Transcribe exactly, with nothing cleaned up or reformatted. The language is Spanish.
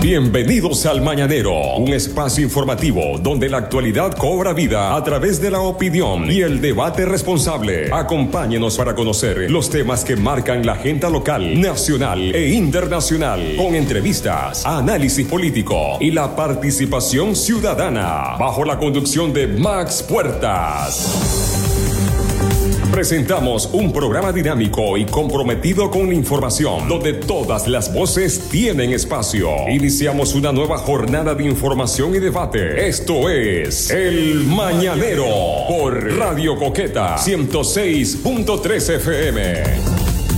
Bienvenidos al Mañanero, un espacio informativo donde la actualidad cobra vida a través de la opinión y el debate responsable. Acompáñenos para conocer los temas que marcan la agenda local, nacional e internacional, con entrevistas, análisis político y la participación ciudadana, bajo la conducción de Max Puertas. Presentamos un programa dinámico y comprometido con la información, donde todas las voces tienen espacio. Iniciamos una nueva jornada de información y debate. Esto es El Mañanero por Radio Coqueta ciento seis punto tres F M.